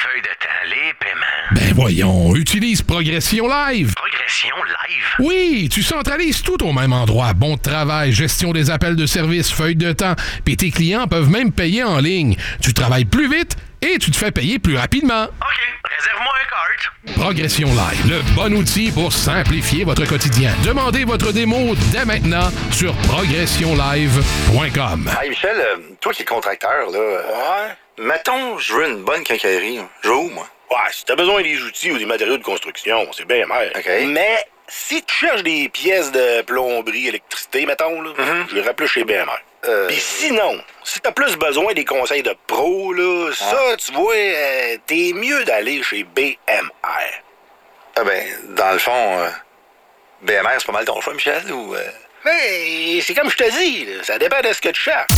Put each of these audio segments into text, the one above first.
feuille de temps, les paiements. Ben voyons, utilise Progression Live. Progression Live? Oui, tu centralises tout au même endroit. Bon de travail, gestion des appels de service, feuille de temps. Puis tes clients peuvent même payer en ligne. Tu travailles plus vite et tu te fais payer plus rapidement. OK, réserve-moi un cart. Progression Live, le bon outil pour simplifier votre quotidien. Demandez votre démo dès maintenant sur progressionlive.com. Hey Michel, toi qui es contracteur, là, mettons, je veux une bonne quincaillerie. Je veux où, moi? Ouais, si t'as besoin des outils ou des matériaux de construction, c'est bien mer. OK. Mais si tu cherches des pièces de plomberie, électricité, mettons, là, je les plus chez BMR. Puis sinon, si t'as plus besoin des conseils de pro, là, ça, tu vois, t'es mieux d'aller chez BMR. Ah ben, dans le fond, BMR, c'est pas mal ton choix, Michel, ou... Mais c'est comme je te dis, là, ça dépend de ce que tu cherches.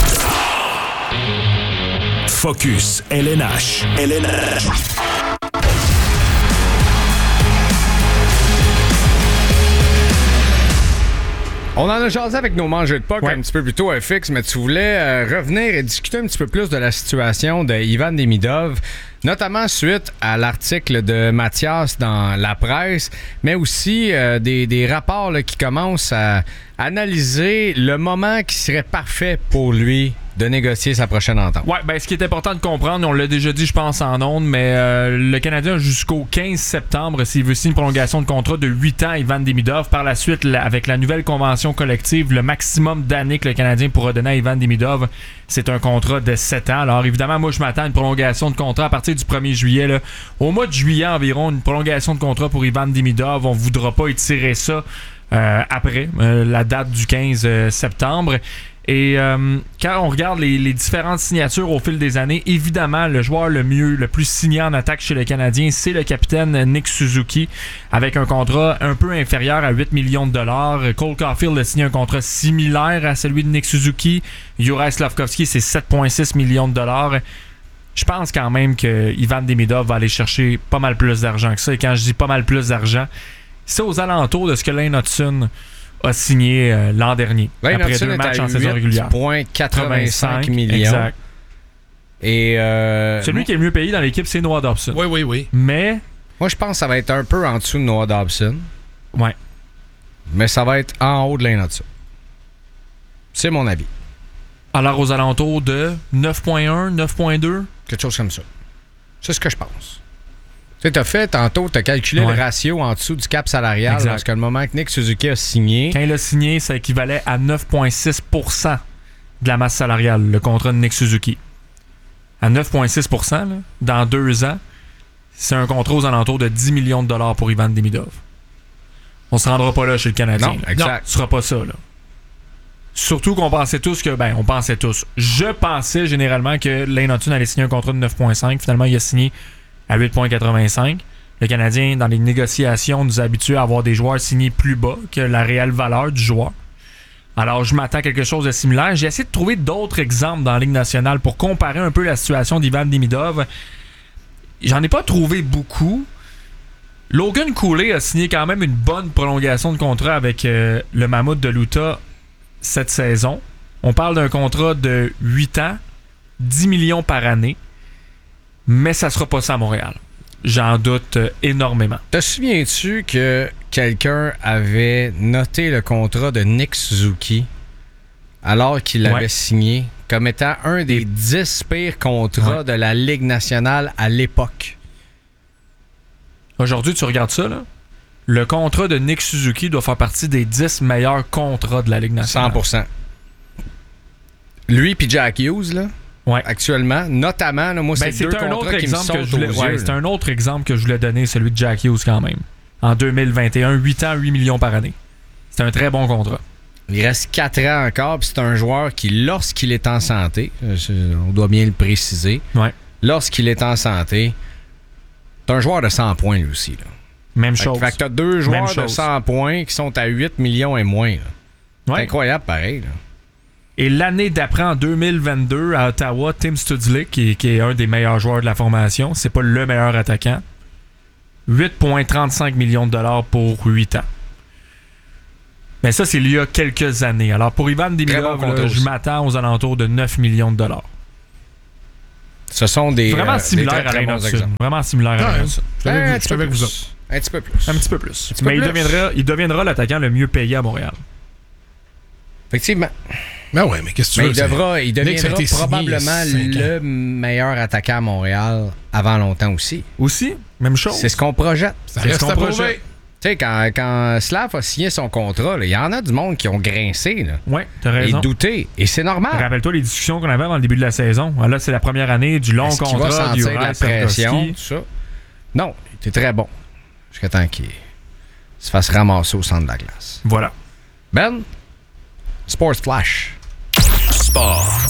Focus LNH. On en a jasé avec nos mangeux de POC un petit peu plus tôt, FX, mais tu voulais revenir et discuter un petit peu plus de la situation de Ivan Demidov, notamment suite à l'article de Mathias dans la presse, mais aussi des rapports là, qui commencent à analyser le moment qui serait parfait pour lui de négocier sa prochaine entente. Ouais, ben ce qui est important de comprendre, on l'a déjà dit, je pense, en ondes, mais le Canadien a jusqu'au 15 septembre s'il veut signer une prolongation de contrat de 8 ans, Ivan Demidov. Par la suite, avec la nouvelle convention collective, le maximum d'années que le Canadien pourra donner à Ivan Demidov, c'est un contrat de 7 ans. Alors évidemment, moi, je m'attends à une prolongation de contrat à partir du 1er juillet. Là. Au mois de juillet environ, une prolongation de contrat pour Ivan Demidov. On ne voudra pas étirer ça après la date du 15 septembre. Et quand on regarde les différentes signatures au fil des années, évidemment, le joueur le plus signé en attaque chez le Canadien, c'est le capitaine Nick Suzuki, avec un contrat un peu inférieur à 8 millions de dollars. Cole Caulfield a signé un contrat similaire à celui de Nick Suzuki. Juraj Slafkovský, c'est 7,6 millions de dollars. Je pense quand même que Ivan Demidov va aller chercher pas mal plus d'argent que ça. Et quand je dis pas mal plus d'argent, c'est aux alentours de ce que Lane Hudson a signé l'an dernier. Lane après Hudson 2 matchs est à en saison régulière. 8,85 millions. Exact. Et celui qui est le mieux payé dans l'équipe, c'est Noah Dobson. Oui. Mais moi, je pense que ça va être un peu en dessous de Noah Dobson. Ouais. Mais ça va être en haut de Lane Hudson. C'est mon avis. Alors, aux alentours de 9,1, 9,2? Quelque chose comme ça. C'est ce que je pense. Tu sais, t'as calculé le ratio en dessous du cap salarial. Exact. Parce que le moment que Nick Suzuki a signé... Quand il a signé, ça équivalait à 9,6% de la masse salariale, le contrat de Nick Suzuki. À 9,6%, là, dans 2 ans, c'est un contrat aux alentours de 10 millions de dollars pour Ivan Demidov. On se rendra pas là chez le Canadien. Non, exact. Non, ce sera pas ça, là. Surtout qu'on pensait tous que... Ben, on pensait tous. Je pensais généralement que Lane Hudson allait signer un contrat de 9,5. Finalement, il a signé à 8,85. Le Canadien, dans les négociations, nous a habitués à avoir des joueurs signés plus bas que la réelle valeur du joueur. Alors, je m'attends à quelque chose de similaire. J'ai essayé de trouver d'autres exemples dans la Ligue nationale pour comparer un peu la situation d'Ivan Demidov. J'en ai pas trouvé beaucoup. Logan Cooley a signé quand même une bonne prolongation de contrat avec le Mammouth de l'Utah cette saison. On parle d'un contrat de 8 ans, 10 millions par année. Mais ça sera pas ça à Montréal. J'en doute énormément. Te souviens-tu que quelqu'un avait noté le contrat de Nick Suzuki alors qu'il l'avait signé comme étant un des 10 pires contrats de la Ligue nationale à l'époque? Aujourd'hui, tu regardes ça, là. Le contrat de Nick Suzuki doit faire partie des 10 meilleurs contrats de la Ligue nationale. 100%. Lui puis Jack Hughes, là. Ouais. Actuellement, notamment, là, moi, c'est deux contrats qui me sautent aux yeux. C'est un autre exemple que je voulais donner, celui de Jack Hughes quand même. En 2021, 8 ans, 8 millions par année. C'est un très bon contrat. Il reste 4 ans encore, puis c'est un joueur qui, lorsqu'il est en santé, on doit bien le préciser, lorsqu'il est en santé, c'est un joueur de 100 points lui aussi. Là. Même chose. Fait que t'as 2 joueurs de 100 points qui sont à 8 millions et moins. C'est incroyable pareil. Là. Et l'année d'après, en 2022, à Ottawa, Tim Studley, qui est un des meilleurs joueurs de la formation, c'est pas le meilleur attaquant, 8,35 millions de dollars pour 8 ans. Mais ça, c'est il y a quelques années. Alors pour Ivan Demidov, je m'attends aux alentours de 9 millions de dollars. Ce sont des. Vraiment des similaires très, à très Lane bons Hudson. exemples. Vraiment similaire à Lane Hudson. Un Je suis avec vous autres. Un petit peu plus. Un petit peu plus. petit Mais peu plus. il deviendra l'attaquant le mieux payé à Montréal. Effectivement. Ben ouais, mais qu'est-ce que tu Mais veux? il Nick, ça a deviendra été signé probablement il y a 5 ans. le meilleur attaquant à Montréal avant longtemps aussi. Aussi, même chose. C'est ce qu'on projette. Ça C'est reste ce qu'on à prouver. projette. Tu sais, quand Slav a signé son contrat, il y en a du monde qui ont grincé là, Ouais, t'as et raison. douté. Et c'est normal. Rappelle-toi les discussions qu'on avait avant le début de la saison. Là, c'est la première année du long Est-ce qu'il va contrat du sentir de la pression, tout ça? Non, il était très bon. Jusqu'à temps qu'il se fasse ramasser au centre de la glace. Voilà. Ben, Sports Flash. Sport.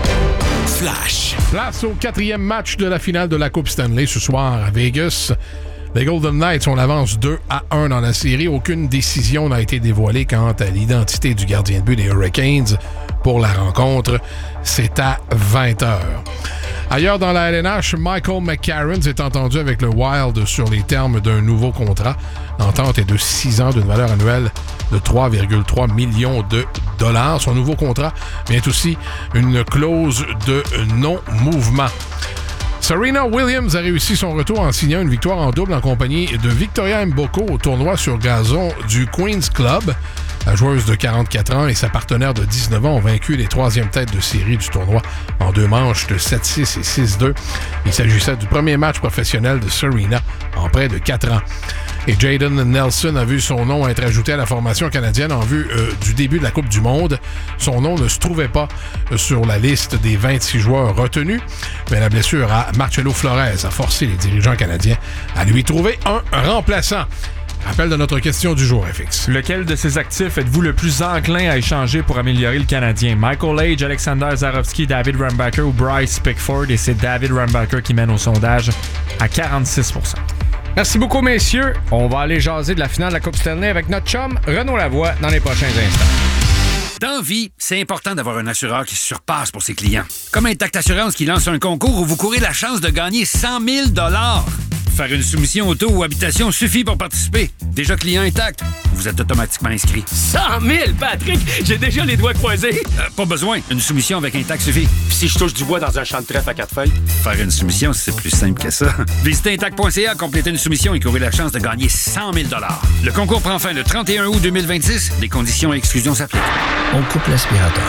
Flash. Place au 4e match de la finale de la Coupe Stanley ce soir à Vegas. Les Golden Knights ont l'avance 2-1 dans la série. Aucune décision n'a été dévoilée quant à l'identité du gardien de but des Hurricanes pour la rencontre. C'est à 20h. Ailleurs dans la LNH, Michael McCarron s'est entendu avec le Wild sur les termes d'un nouveau contrat. L'entente est de 6 ans d'une valeur annuelle de 3,3 millions de dollars. Son nouveau contrat vient aussi une clause de non-mouvement. Serena Williams a réussi son retour en signant une victoire en double en compagnie de Victoria Mboko au tournoi sur gazon du Queen's Club. La joueuse de 44 ans et sa partenaire de 19 ans ont vaincu les 3e têtes de série du tournoi en 2 manches de 7-6 et 6-2. Il s'agissait du premier match professionnel de Serena en près de 4 ans. Et Jaden Nelson a vu son nom être ajouté à la formation canadienne en vue du début de la Coupe du Monde. Son nom ne se trouvait pas sur la liste des 26 joueurs retenus, mais la blessure à Marcelo Flores a forcé les dirigeants canadiens à lui trouver un remplaçant. Rappel de notre question du jour, FX. Lequel de ces actifs êtes-vous le plus enclin à échanger pour améliorer le Canadien? Michael Age, Alexander Zarovski, David Rambacher ou Bryce Pickford? Et c'est David Rambacher qui mène au sondage à 46%. Merci beaucoup, messieurs. On va aller jaser de la finale de la Coupe Stanley avec notre chum Renaud Lavoie dans les prochains instants. Dans la vie, c'est important d'avoir un assureur qui se surpasse pour ses clients. Comme Intact Assurance qui lance un concours où vous courez la chance de gagner 100 000 $. Faire une soumission auto ou habitation suffit pour participer. Déjà client Intact, vous êtes automatiquement inscrit. 100 000, Patrick! J'ai déjà les doigts croisés. Pas besoin, une soumission avec Intact suffit. Puis si je touche du bois dans un champ de trèfle à 4 feuilles? Faire une soumission, c'est plus simple que ça. Visitez Intact.ca, complétez une soumission et courez la chance de gagner 100 000 $. Le concours prend fin le 31 août 2026. Des conditions et exclusions s'appliquent. On coupe l'aspirateur.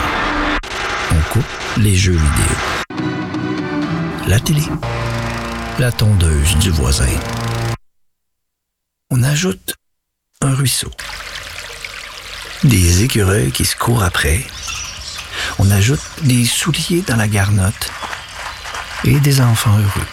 On coupe les jeux vidéo. La télé. La tondeuse du voisin. On ajoute un ruisseau. Des écureuils qui se courent après. On ajoute des souliers dans la garnotte. Et des enfants heureux.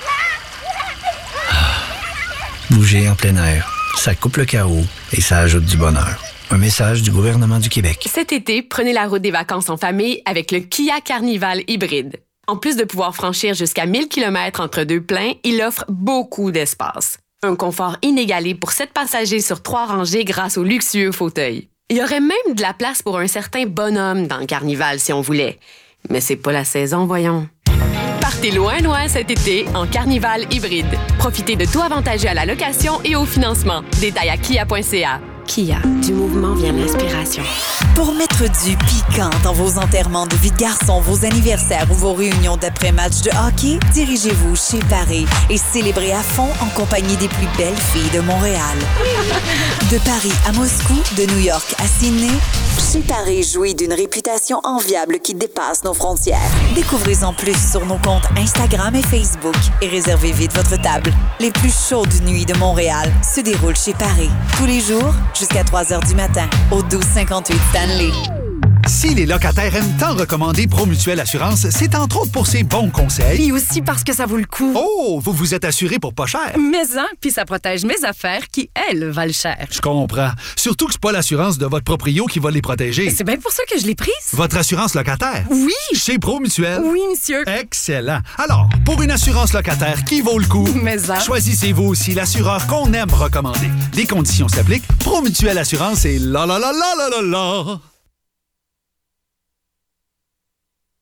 Bouger en plein air, ça coupe le chaos et ça ajoute du bonheur. Un message du gouvernement du Québec. Cet été, prenez la route des vacances en famille avec le Kia Carnival hybride. En plus de pouvoir franchir jusqu'à 1000 km entre deux pleins, il offre beaucoup d'espace. Un confort inégalé pour 7 passagers sur 3 rangées grâce au luxueux fauteuil. Il y aurait même de la place pour un certain bonhomme dans le Carnival si on voulait. Mais c'est pas la saison, voyons. Partez loin cet été en Carnival hybride. Profitez de tout avantageux à la location et au financement. Détails à kia.ca. Kia, du mouvement vient l'inspiration. Pour mettre du piquant dans vos enterrements de vie de garçon, vos anniversaires ou vos réunions d'après-match de hockey, dirigez-vous chez Paris et célébrez à fond en compagnie des plus belles filles de Montréal. De Paris à Moscou, de New York à Sydney, chez Paris jouit d'une réputation enviable qui dépasse nos frontières. Découvrez-en plus sur nos comptes Instagram et Facebook et réservez vite votre table. Les plus chaudes nuits de Montréal se déroulent chez Paris. Tous les jours, jusqu'à 3h du matin, au 1258 Stanley. Si les locataires aiment tant recommander Promutuelle Assurance, c'est entre autres pour ses bons conseils. Puis aussi parce que ça vaut le coup. Oh, vous vous êtes assuré pour pas cher. Mais puis ça protège mes affaires qui, elles, valent cher. Je comprends. Surtout que c'est pas l'assurance de votre proprio qui va les protéger. C'est bien pour ça que je l'ai prise. Votre assurance locataire? Oui. Chez Promutuelle? Oui, monsieur. Excellent. Alors, pour une assurance locataire qui vaut le coup, choisissez-vous aussi l'assureur qu'on aime recommander. Des conditions s'appliquent. Promutuelle Assurance et la la la la la la la.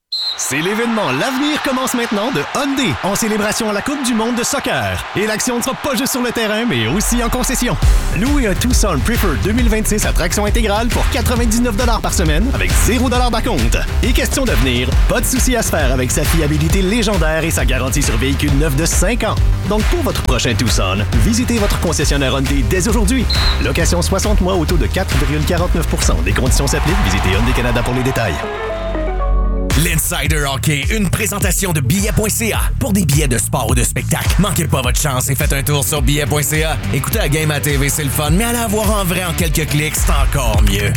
C'est l'événement L'Avenir commence maintenant de Hyundai en célébration à la Coupe du monde de soccer. Et l'action ne sera pas juste sur le terrain, mais aussi en concession. Louez un Tucson Preferred 2026 à traction intégrale pour 99$ par semaine avec 0$ d'acompte. Et question d'avenir, pas de souci à se faire avec sa fiabilité légendaire et sa garantie sur véhicule neuf de 5 ans. Donc pour votre prochain Tucson, visitez votre concessionnaire Hyundai dès aujourd'hui. Location 60 mois au taux de 4,49%. Des conditions s'appliquent. Visitez Hyundai Canada pour les détails. L'Insider Hockey, une présentation de billets.ca. Pour des billets de sport ou de spectacle, manquez pas votre chance et faites un tour sur billets.ca. Écoutez la game à TV, c'est le fun, mais allez la voir en vrai en quelques clics, c'est encore mieux.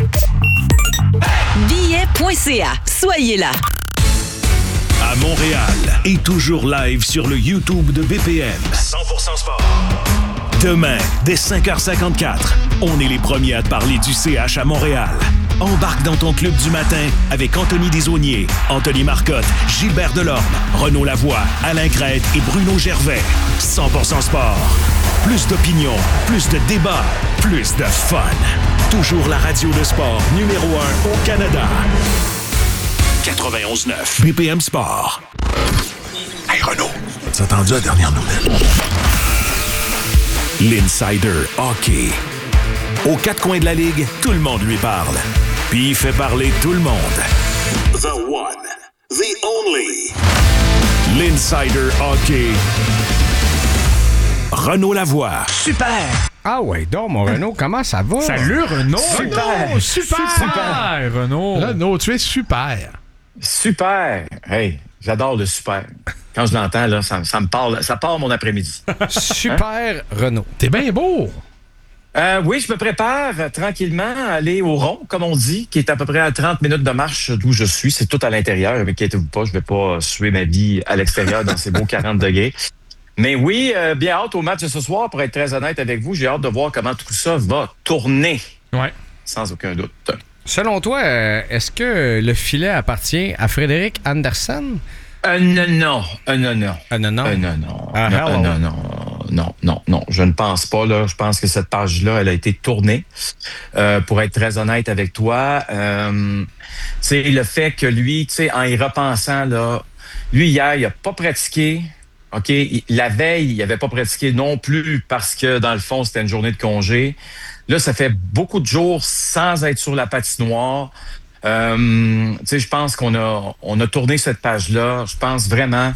Billets.ca. Soyez là. À Montréal et toujours live sur le YouTube de BPM. 100% sport. Demain, dès 5h54, on est les premiers à te parler du CH à Montréal. Embarque dans ton club du matin avec Anthony Desaulniers, Anthony Marcotte, Gilbert Delorme, Renaud Lavoie, Alain Crête et Bruno Gervais. 100% sport. Plus d'opinion, plus de débats, plus de fun. Toujours la radio de sport numéro 1 au Canada. 91.9 BPM Sport. Hey Renaud, as-tu entendu la dernière nouvelle? L'Insider Hockey. Aux quatre coins de la Ligue, tout le monde lui parle. Puis il fait parler tout le monde. The one, the only. L'Insider Hockey. Renaud Lavoie. Super! Ah ouais, donc mon Renaud, comment ça va? Salut Renaud! Super! Super! Renaud! Renaud, tu es super! Super! Hey, j'adore le super. Quand je l'entends, là, ça me parle, ça part mon après-midi. Super Renaud. T'es bien beau! Oui, je me prépare tranquillement à aller au rond, comme on dit, qui est à peu près à 30 minutes de marche d'où je suis. C'est tout à l'intérieur, mais inquiétez-vous pas, je vais pas suer ma vie à l'extérieur dans ces beaux 40 degrés. Mais oui, bien hâte au match de ce soir, pour être très honnête avec vous. J'ai hâte de voir comment tout ça va tourner. Ouais. Sans aucun doute. Selon toi, est-ce que le filet appartient à Frédéric Anderson? Non. Non, je ne pense pas. Là. Je pense que cette page-là, elle a été tournée. Pour être très honnête avec toi, c'est le fait que lui, en y repensant, là, lui, hier, il n'a pas pratiqué. OK, la veille, il n'avait pas pratiqué non plus parce que, dans le fond, c'était une journée de congé. Là, ça fait beaucoup de jours sans être sur la patinoire. Je pense qu'on a tourné cette page-là. Je pense vraiment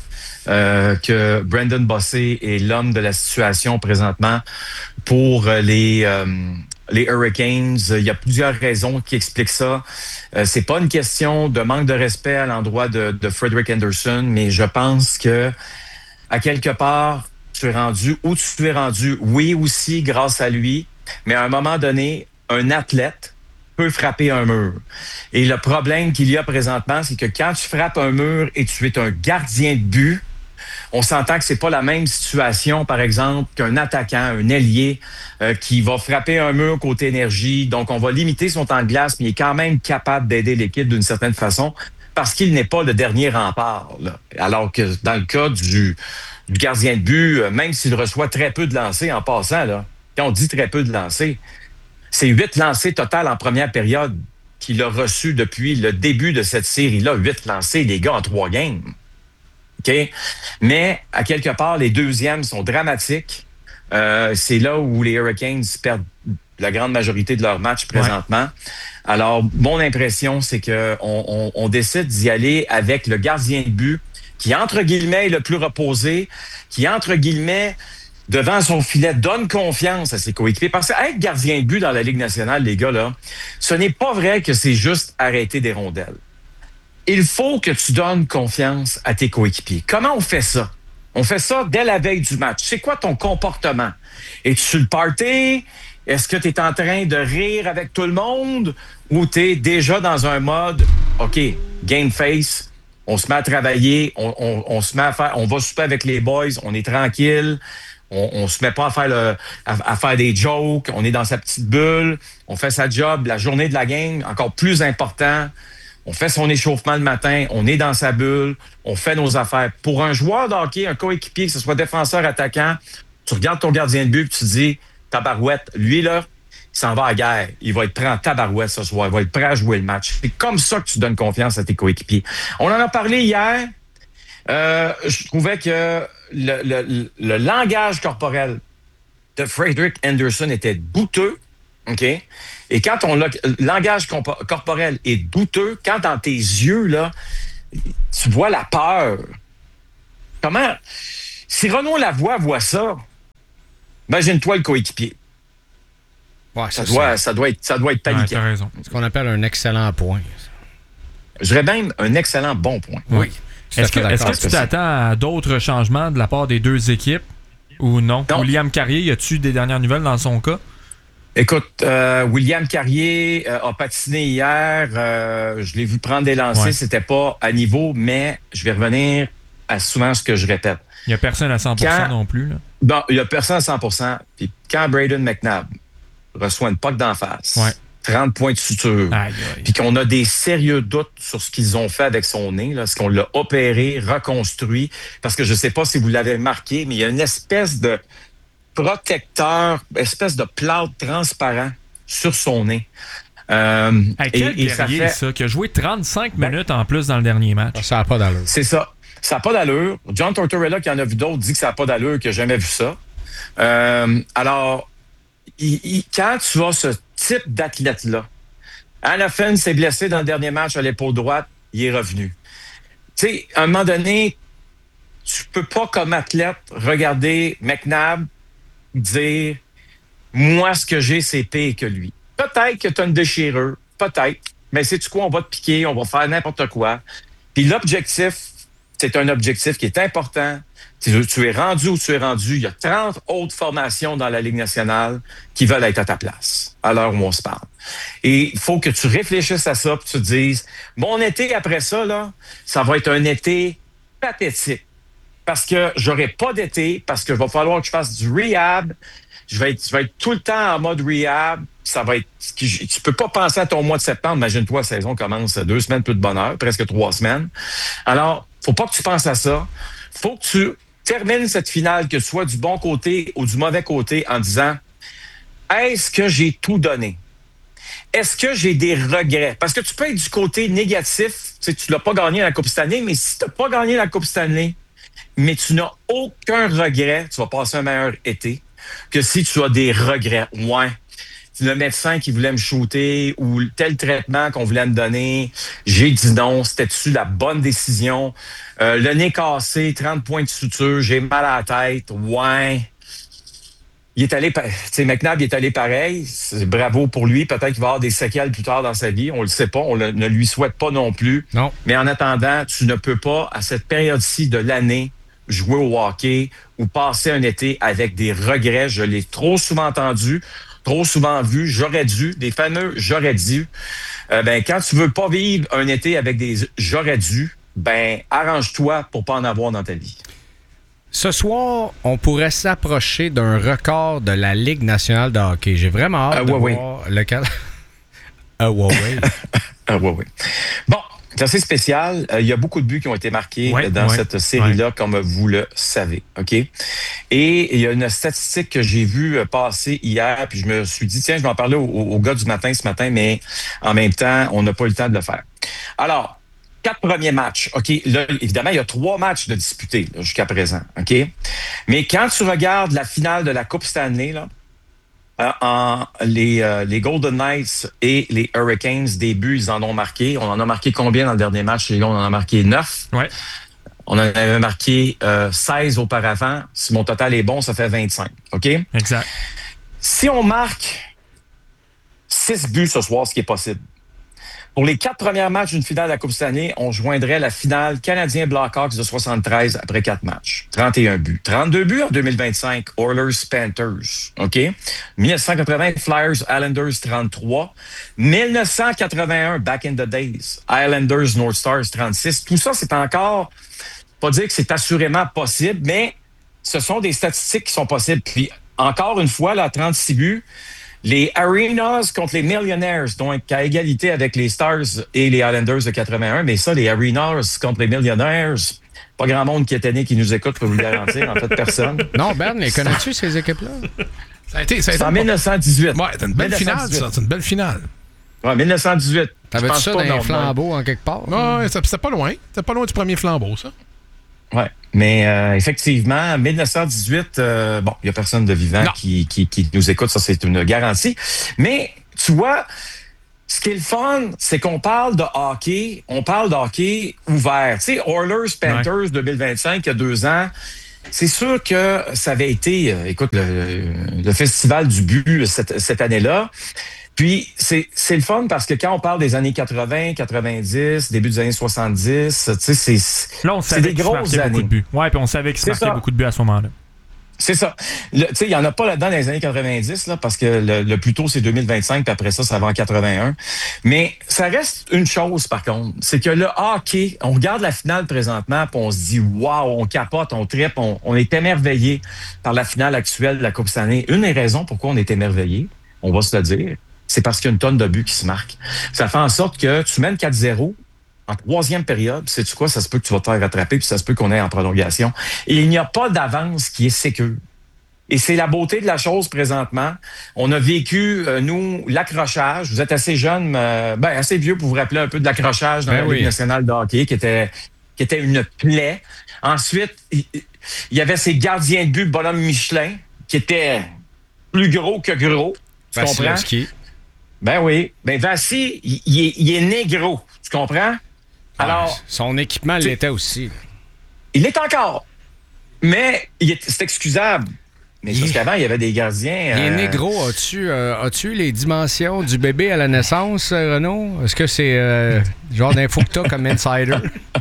que Brendan Bossé est l'homme de la situation présentement pour les Hurricanes. Il y a plusieurs raisons qui expliquent ça. C'est pas une question de manque de respect à l'endroit de Frederick Anderson, mais je pense que à quelque part, tu es rendu où tu es rendu, oui aussi grâce à lui, mais à un moment donné, un athlète peut frapper un mur. Et le problème qu'il y a présentement, c'est que quand tu frappes un mur et tu es un gardien de but, on s'entend que c'est pas la même situation, par exemple, qu'un attaquant, un ailier qui va frapper un mur côté énergie. Donc, on va limiter son temps de glace, mais il est quand même capable d'aider l'équipe d'une certaine façon parce qu'il n'est pas le dernier rempart. Là. Alors que dans le cas du gardien de but, même s'il reçoit très peu de lancers en passant, là, quand on dit très peu de lancers, c'est 8 lancers total en première période qu'il a reçus depuis le début de cette série-là. 8 lancers, les gars, en 3 games. OK? Mais, à quelque part, les deuxièmes sont dramatiques. C'est là où les Hurricanes perdent la grande majorité de leurs matchs présentement. Ouais. Alors, mon impression, c'est qu'on décide d'y aller avec le gardien de but qui, entre guillemets, est le plus reposé, qui, entre guillemets, devant son filet, donne confiance à ses coéquipiers. Parce que être gardien de but dans la Ligue nationale, les gars, là, ce n'est pas vrai que c'est juste arrêter des rondelles. Il faut que tu donnes confiance à tes coéquipiers. Comment on fait ça? On fait ça dès la veille du match. C'est quoi ton comportement? Es-tu sur le party? Est-ce que tu es en train de rire avec tout le monde? Ou tu es déjà dans un mode, OK, game face, on se met à travailler, on se met à faire, on va souper avec les boys, on est tranquille, on se met pas à faire des jokes, on est dans sa petite bulle, on fait sa job, la journée de la game, encore plus important, on fait son échauffement le matin, on est dans sa bulle, on fait nos affaires. Pour un joueur de hockey, un coéquipier, que ce soit défenseur, attaquant, tu regardes ton gardien de but et tu te dis, tabarouette, lui là, s'en va à la guerre. Il va être prêt en tabarouette ce soir. Il va être prêt à jouer le match. C'est comme ça que tu donnes confiance à tes coéquipiers. On en a parlé hier. Je trouvais que le langage corporel de Frederick Anderson était douteux. OK? Et quand le langage corporel est douteux, quand dans tes yeux, là, tu vois la peur. Comment? Si Renaud Lavoie voit ça, imagine-toi le coéquipier. Ouais, ça doit être paniquant. Ouais, t'as raison. Ce qu'on appelle un excellent point. Je dirais même un excellent bon point. Oui. Est-ce que tu t'attends à d'autres changements de la part des deux équipes ou non? William Carrier, y a-tu des dernières nouvelles dans son cas? Écoute, William Carrier a patiné hier. Je l'ai vu prendre des lancers. C'était pas à niveau, mais je vais revenir à souvent ce que je répète. Il n'y a personne à 100% non plus. Là. Non, il n'y a personne à 100%. Puis quand Braden McNabb reçoit une puck d'en face, 30 points de suture, puis qu'on a des sérieux doutes sur ce qu'ils ont fait avec son nez, là, ce qu'on l'a opéré, reconstruit, parce que je ne sais pas si vous l'avez marqué, mais il y a une espèce de protecteur, espèce de plâtre transparent sur son nez. Quel guerrier, ça, qui a joué 35 minutes en plus dans le dernier match. Ça n'a pas d'allure. C'est ça. Ça n'a pas d'allure. John Tortorella, qui en a vu d'autres, dit que ça n'a pas d'allure, qu'il n'a jamais vu ça. Alors, quand tu as ce type d'athlète-là, Hanifin s'est blessé dans le dernier match à l'épaule droite, il est revenu. Tu sais, à un moment donné, tu peux pas, comme athlète, regarder McNabb dire « Moi, ce que j'ai, c'est pire que lui. » Peut-être que tu as une déchirure, peut-être, mais sais-tu quoi? On va te piquer, on va faire n'importe quoi. Puis l'objectif, c'est un objectif qui est important. Tu es rendu où tu es rendu. Il y a 30 autres formations dans la Ligue nationale qui veulent être à ta place, à l'heure où on se parle. Et il faut que tu réfléchisses à ça et tu te dises, mon été après ça, là, ça va être un été pathétique. Parce que j'aurai pas d'été, parce que va falloir que je fasse du rehab. Je vais être tout le temps en mode rehab. Ça va être. Tu peux pas penser à ton mois de septembre. Imagine-toi, la saison commence 2 semaines plus de bonheur, presque 3 semaines. Alors, faut pas que tu penses à ça. Faut que tu termines cette finale, que tu sois du bon côté ou du mauvais côté, en disant, est-ce que j'ai tout donné? Est-ce que j'ai des regrets? Parce que tu peux être du côté négatif. Tu sais, tu l'as pas gagné la Coupe Stanley, mais si tu n'as pas gagné la Coupe Stanley, mais tu n'as aucun regret, tu vas passer un meilleur été que si tu as des regrets. Ouais. Le médecin qui voulait me shooter ou tel traitement qu'on voulait me donner, j'ai dit non, c'était-tu la bonne décision? Le nez cassé, 30 points de suture, j'ai mal à la tête, ouais. Il est allé, tu sais, McNabb, il est allé pareil. Bravo pour lui. Peut-être qu'il va avoir des séquelles plus tard dans sa vie. On le sait pas. On ne lui souhaite pas non plus. Non. Mais en attendant, tu ne peux pas, à cette période-ci de l'année, jouer au hockey ou passer un été avec des regrets. Je l'ai trop souvent entendu, trop souvent vu. J'aurais dû, des fameux « j'aurais dû ». Quand tu veux pas vivre un été avec des « j'aurais dû », arrange-toi pour pas en avoir dans ta vie. Ce soir, on pourrait s'approcher d'un record de la Ligue nationale de hockey. J'ai vraiment hâte de voir lequel. Bon, c'est assez spécial. Il y a beaucoup de buts qui ont été marqués dans cette série-là, comme vous le savez. OK? Et il y a une statistique que j'ai vue passer hier, puis je me suis dit, tiens, je vais en parler au gars du matin ce matin, mais en même temps, on n'a pas eu le temps de le faire. Alors, 4 premiers matchs. OK, là, évidemment, il y a 3 matchs de disputés jusqu'à présent. OK? Mais quand tu regardes la finale de la Coupe Stanley, là, les Golden Knights et les Hurricanes, des buts, ils en ont marqué. On en a marqué combien dans le dernier match? On en a marqué 9. Ouais. On en avait marqué 16 auparavant. Si mon total est bon, ça fait 25. OK? Exact. Si on marque 6 buts ce soir, ce qui est possible, pour les 4 premiers matchs d'une finale de la Coupe Stanley, on joindrait la finale Canadien Blackhawks de 73 après 4 matchs. 31 buts. 32 buts en 2025, Oilers-Panthers. OK? 1980, Flyers-Islanders, 33. 1981, Back in the Days, Islanders-North Stars, 36. Tout ça, c'est encore, pas dire que c'est assurément possible, mais ce sont des statistiques qui sont possibles. Puis, encore une fois, là, 36 buts, les Arenas contre les Millionaires, donc à égalité avec les Stars et les Islanders de 81. Mais ça, les Arenas contre les Millionaires, pas grand monde qui est né qui nous écoute pour vous garantir, en fait, personne. Non, Ben, les connais-tu, ces équipes-là? C'est en 1918. Ouais, c'est une belle finale, ça. C'est une belle finale. Ouais, 1918. T'avais-tu ça dans un flambeau en quelque part? Ouais, c'était pas loin. C'était pas loin du premier flambeau, ça. Oui, mais effectivement, en 1918, il n'y a personne de vivant qui nous écoute, ça c'est une garantie. Mais tu vois, ce qui est le fun, c'est qu'on parle de hockey, on parle de hockey ouvert. Tu sais, Oilers-Panthers 2025, il y a 2 ans, c'est sûr que ça avait été, le festival du but cette année-là. Puis, c'est le fun parce que quand on parle des années 80, 90, début des années 70, tu sais, là, on savait qu'il marquait beaucoup de buts. Ouais, puis on savait qu'il marquait beaucoup de buts à ce moment-là. C'est ça. Tu sais, il n'y en a pas là-dedans dans les années 90, là, parce que le plus tôt, c'est 2025, puis après ça, ça va en 81. Mais ça reste une chose, par contre, c'est que le hockey, on regarde la finale présentement, puis on se dit, waouh, on capote, on trippe, on est émerveillé par la finale actuelle de la Coupe Stanley. Une des raisons pourquoi on est émerveillé, on va se le dire, c'est parce qu'il y a une tonne de buts qui se marquent. Ça fait en sorte que tu mènes 4-0 en 3e période, sais-tu quoi? Ça se peut que tu vas te faire rattraper, puis ça se peut qu'on ait en prolongation. Et il n'y a pas d'avance qui est sécure. Et c'est la beauté de la chose présentement. On a vécu, nous, l'accrochage. Vous êtes assez jeune, assez vieux pour vous rappeler un peu de l'accrochage dans la Ligue nationale de hockey, qui était une plaie. Ensuite, il y avait ces gardiens de but bonhomme Michelin, qui étaient plus gros que gros. Tu comprends? Ben oui. Ben Vassi, il est négro. Tu comprends? Alors, son équipement l'était aussi. Il l'est encore. Mais c'est excusable. Mais parce qu'avant, il y avait des gardiens. Il est négro. As-tu les dimensions du bébé à la naissance, Renaud? Est-ce que c'est genre d'info que t'as comme insider?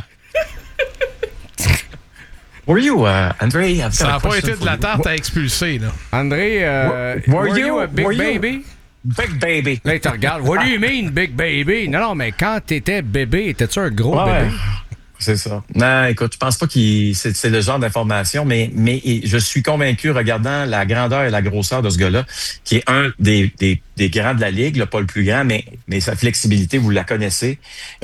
Were you, André? Ça n'a pas été de la tarte à expulser, là. André, were you a big baby? Big baby. Là, il te regarde. What do you mean, big baby? Non, mais quand t'étais bébé, étais-tu un gros bébé? C'est ça. Non, écoute, je pense pas que c'est le genre d'information, mais je suis convaincu, regardant la grandeur et la grosseur de ce gars-là, qui est un des grands de la Ligue, là, pas le plus grand, mais sa flexibilité, vous la connaissez.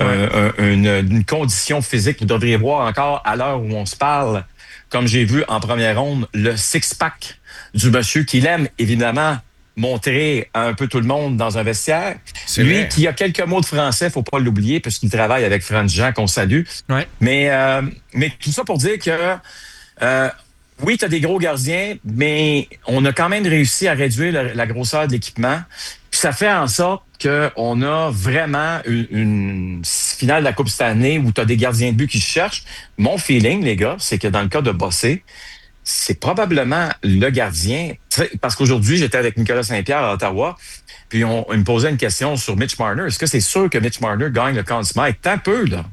Une condition physique, vous devriez voir encore à l'heure où on se parle, comme j'ai vu en première ronde, le six-pack du monsieur qu'il aime, évidemment, montrer à un peu tout le monde dans un vestiaire. C'est lui vrai. Qui a quelques mots de français, faut pas l'oublier, puisqu'il travaille avec Franz Jean, qu'on salue. Ouais. Mais tout ça pour dire que oui, tu as des gros gardiens, mais on a quand même réussi à réduire la grosseur de l'équipement. Puis ça fait en sorte qu'on a vraiment une finale de la Coupe Stanley où tu as des gardiens de but qui se cherchent. Mon feeling, les gars, c'est que dans le cas de Bossé, c'est probablement le gardien. Parce qu'aujourd'hui, j'étais avec Nicolas Saint-Pierre à Ottawa, puis il me posait une question sur Mitch Marner. Est-ce que c'est sûr que Mitch Marner gagne le Conn Smythe? Tant peu, là.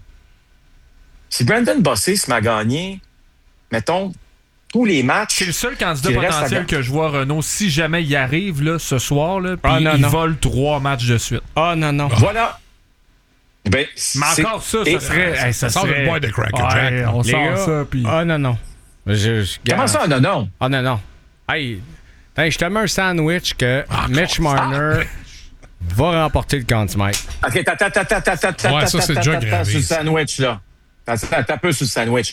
Si Brandon Bossé se m'a gagné, mettons, tous les matchs... C'est le seul candidat potentiel que je vois, Renaud. Si jamais il arrive là, ce soir, là, puis il vole 3 matchs de suite. Ah non. Voilà. Ben, mais encore ça serait... ça serait... une boîte de Cracker Jack. On sort ça, puis... Ah non. Comment ça, non? Ah non. Hey, je te mets un sandwich que Mitch Marner va remporter le Conn Smythe. OK, ça, c'est déjà grave. Sur le sandwich, là. T'as un peu sur le sandwich.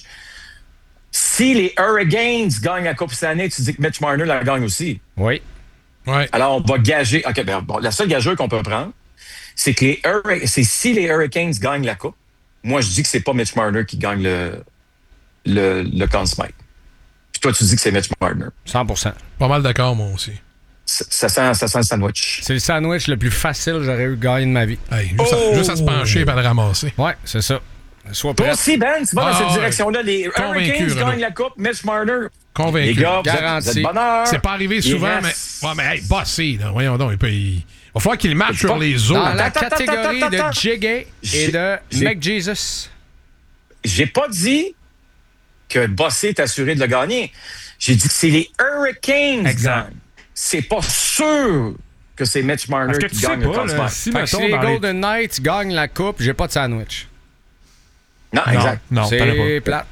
Si les Hurricanes gagnent la Coupe Stanley, tu dis que Mitch Marner la gagne aussi. Oui. Ouais. Alors, on va gager... OK, la seule gageure qu'on peut prendre, c'est que si les Hurricanes gagnent la Coupe, moi, je dis que c'est pas Mitch Marner qui gagne le Conn Smythe. Puis toi, tu dis que c'est Mitch Marner. 100%. Pas mal d'accord, moi aussi. Ça sent le sandwich. C'est le sandwich le plus facile que j'aurais eu gagné de ma vie. Hey, juste à se pencher et à le ramasser. Ouais, c'est ça. Toi aussi, Ben, tu vas dans cette direction-là. Les Hurricanes gagnent la Coupe, Mitch Marner. Convaincu. Les gars, vous êtes bonheur. C'est pas arrivé souvent, mais hey, Bossé, là, voyons donc, il va falloir qu'il marche sur les os. Dans la catégorie de Jiggy et de McJesus. J'ai pas dit que Bossé est assuré de le gagner. J'ai dit que c'est les Hurricanes qui gagnent. C'est pas sûr que c'est Mitch Marner qui gagne le Conn Smythe. Si les Golden Knights gagnent la coupe, j'ai pas de sandwich. Non, exact. Non, c'est plate.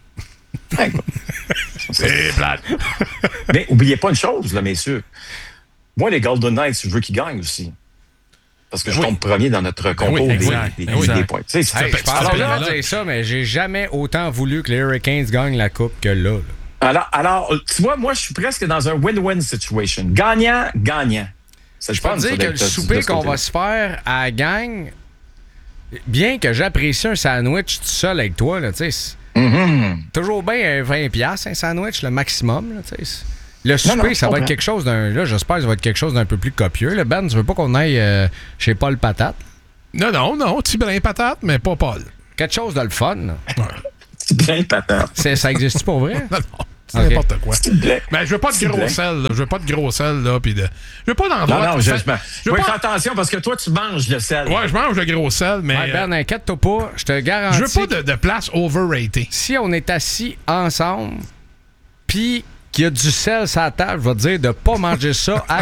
C'est plate. Mais oubliez pas une chose, là, messieurs. Moi, les Golden Knights, je veux qu'ils gagnent aussi. Parce que je tombe premier dans notre concours des points. Tu sais, je pense ça, mais j'ai jamais autant voulu que les Hurricanes gagnent la coupe que là. Alors, tu vois, moi, je suis presque dans un win-win situation. Gagnant, gagnant. Je peux te dire que le souper qu'on va se faire à la gang, bien que j'apprécie un sandwich tout seul avec toi, là, tu sais, toujours bien 20$ un sandwich, le maximum, là, tu sais. Le souper, ça va être quelque chose là, j'espère que ça va être quelque chose d'un peu plus copieux. Là. Ben, tu veux pas qu'on aille chez Paul Patate? Non, petit brin patate, mais pas Paul. Quelque chose de le fun. Petit brin patate. Ça existe pour vrai? Non. C'est n'importe quoi. Mais je veux pas de gros sel, là. Je veux pas de gros sel, là. Pis je veux pas d'endroit. Non, je fais attention parce que toi, tu manges le sel. Ouais, je mange le gros sel, mais. Ouais, Ben, inquiète-toi pas. Je te garantis. Je veux pas de place overrated. Si on est assis ensemble, puis qu'il y a du sel sur la table, je vais te dire de pas manger ça à